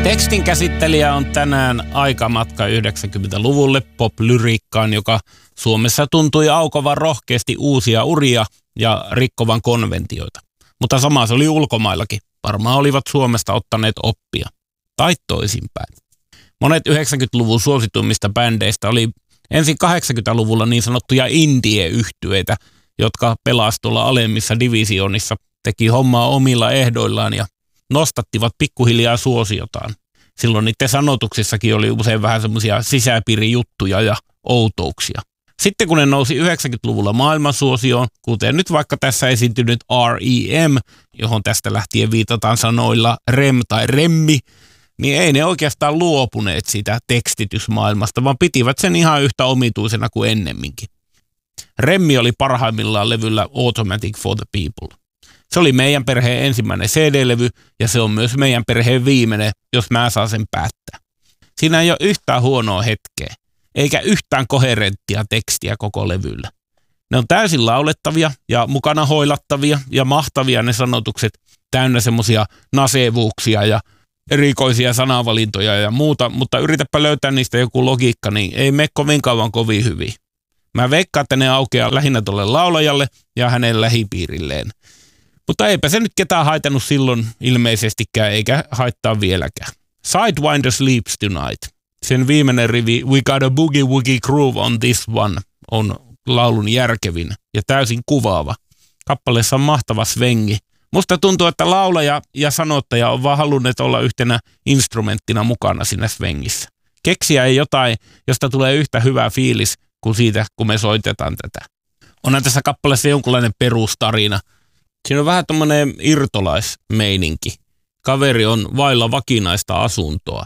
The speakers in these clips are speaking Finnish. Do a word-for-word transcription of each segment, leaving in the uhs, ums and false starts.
Tekstin käsittelijä on tänään Aikamatka yhdeksänkymmentäluvulle pop-lyriikkaan, joka Suomessa tuntui aukovan rohkeasti uusia uria ja rikkovan konventioita. Mutta sama se oli ulkomaillakin. Varmaan olivat Suomesta ottaneet oppia. Tai toisinpäin. Monet yhdeksänkymmentäluvun suosituimmista bändeistä oli ensin kahdeksankymmentäluvulla niin sanottuja indie-yhtyeitä, jotka pelasivat tuolla alemmissa divisioonissa, teki hommaa omilla ehdoillaan ja nostattivat pikkuhiljaa suosiotaan. Silloin niiden sanotuksissakin oli usein vähän semmoisia sisäpiirijuttuja ja outouksia. Sitten kun ne nousi yhdeksänkymmentäluvulla maailmansuosioon, kuten nyt vaikka tässä esiintynyt R E M, johon tästä lähtien viitataan sanoilla rem tai remmi, niin ei ne oikeastaan luopuneet siitä tekstitysmaailmasta, vaan pitivät sen ihan yhtä omituisena kuin ennemminkin. Remmi oli parhaimmillaan levyllä Automatic for the People. Se oli meidän perheen ensimmäinen C D-levy ja se on myös meidän perheen viimeinen, jos mä saan sen päättää. Siinä ei ole yhtään huonoa hetkeä, eikä yhtään koherenttia tekstiä koko levyllä. Ne on täysin laulettavia ja mukana hoilattavia ja mahtavia ne sanotukset, täynnä semmosia nasevuuksia ja erikoisia sanavalintoja ja muuta, mutta yritäpä löytää niistä joku logiikka, niin ei mene kovin kauan kovin hyvin. Mä veikkaan, että ne aukeaa lähinnä tolle laulajalle ja hänen lähipiirilleen. Mutta eipä se nyt ketään haitannut silloin ilmeisestikään, eikä haittaa vieläkään. Sidewinder Sleeps Tonight. Sen viimeinen rivi We got a boogie woogie groove on this one on laulun järkevin ja täysin kuvaava. Kappaleessa on mahtava svengi. Musta tuntuu, että laulaja ja sanottaja on vaan halunneet olla yhtenä instrumenttina mukana siinä svengissä. Keksiä ei jotain, josta tulee yhtä hyvä fiilis kuin siitä, kun me soitetaan tätä. Onhan tässä kappaleessa jonkunlainen perustarina. Siinä on vähän tommonen irtolaismeininki. Kaveri on vailla vakinaista asuntoa.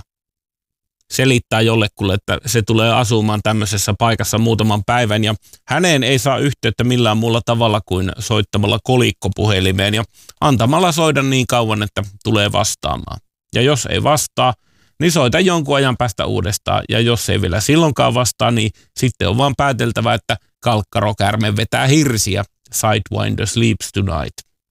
Selittää jollekulle, että se tulee asumaan tämmöisessä paikassa muutaman päivän ja häneen ei saa yhteyttä millään muulla tavalla kuin soittamalla kolikkopuhelimeen ja antamalla soida niin kauan, että tulee vastaamaan. Ja jos ei vastaa, niin soita jonkun ajan päästä uudestaan ja jos ei vielä silloinkaan vastaa, niin sitten on vaan pääteltävä, että kalkkarokärme vetää hirsiä. Sidewinder Sleeps Tonight.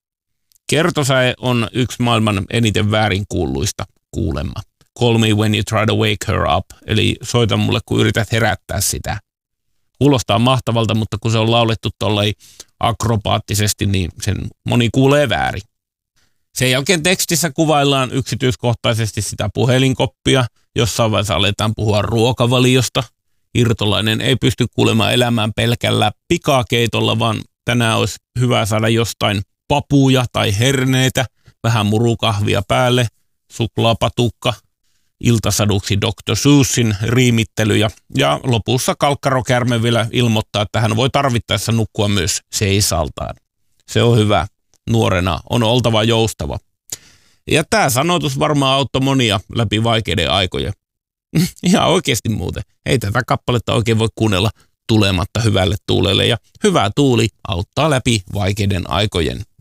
Kertosäe on yksi maailman eniten väärin kuulluista kuulemma. Call me when you try to wake her up, eli soita mulle, kun yrität herättää sitä. Kuulostaa mahtavalta, mutta kun se on laulettu tollai akrobaattisesti, niin sen moni kuulee väärin. Sen jälkeen tekstissä kuvaillaan yksityiskohtaisesti sitä puhelinkoppia, jossain vaiheessa aletaan puhua ruokavaliosta. Irtolainen ei pysty kuulemaan elämään pelkällä pikakeitolla, vaan tänään olisi hyvä saada jostain papuja tai herneitä, vähän murukahvia päälle, suklaapatukka, iltasaduksi doktor Seusssin riimittelyjä ja lopussa kalkkarokärme vielä ilmoittaa, että hän voi tarvittaessa nukkua myös seisaltaan. Se on hyvä. Nuorena on oltava joustava. Ja tämä sanotus varmaan auttoi monia läpi vaikeiden aikojen. Ihan oikeasti muuten. Ei tätä kappaletta oikein voi kuunnella tulematta hyvälle tuulelle ja hyvä tuuli auttaa läpi vaikeiden aikojen.